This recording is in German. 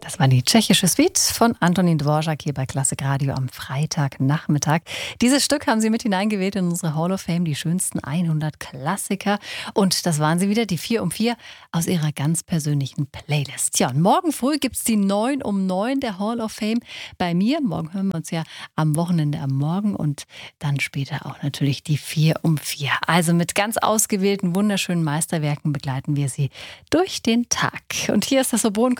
Das war die tschechische Suite von Antonín Dvořák hier bei Klassik Radio am Freitagnachmittag. Dieses Stück haben Sie mit hineingewählt in unsere Hall of Fame, die schönsten 100 Klassiker. Und das waren sie wieder, die 4 um 4 aus Ihrer ganz persönlichen Playlist. Ja, und morgen früh gibt es die 9 um 9 der Hall of Fame bei mir. Morgen hören wir uns ja am Wochenende am Morgen und dann später auch natürlich die 4 um 4. Also mit ganz ausgewählten, wunderschönen Meisterwerken begleiten wir Sie durch den Tag. Und hier ist das Oboen